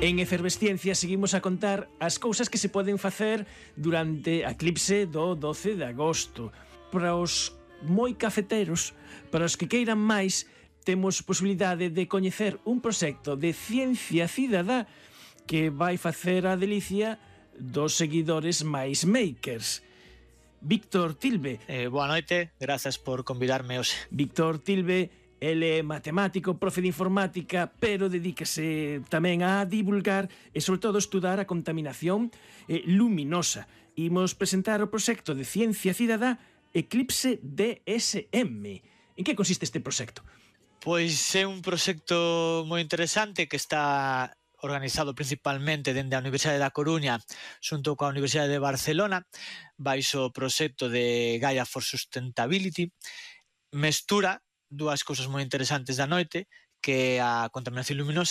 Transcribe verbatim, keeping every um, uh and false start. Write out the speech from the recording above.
En Efervesciencia seguimos a contar as cousas que se poden facer durante a eclipse do doce de agosto. Para os moi cafeteros, para os que queiran máis, temos posibilidade de coñecer un proxecto de ciencia cidadá que vai facer a delicia dos seguidores máis makers. Víctor Tilbe. Eh, boa noite, grazas por convidarme hoxe. Víctor Tilbe, ele é matemático, profe de informática, pero dedícase tamén a divulgar e, sobre todo, estudar a contaminación eh, luminosa. Imos presentar o proxecto de ciencia cidadá Eclipse D S M. En que consiste este proxecto? Pois é un proxecto moi interesante que está organizado principalmente dende a Universidade da Coruña xunto coa Universidade de Barcelona, baixo o proxecto de Gaia for Sustainability. Mestura dúas cousas moi interesantes da noite, que é a contaminación luminosa